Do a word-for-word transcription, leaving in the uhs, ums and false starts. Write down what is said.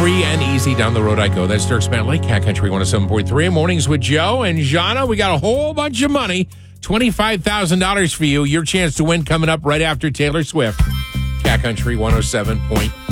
free and easy down the road I go. That's Dirk Spantley, Lake Cat Country one oh seven point three. Mornings with Joe and Jana. We got a whole bunch of money. twenty-five thousand dollars for you. Your chance to win coming up right after Taylor Swift. Cat Country one oh seven point three.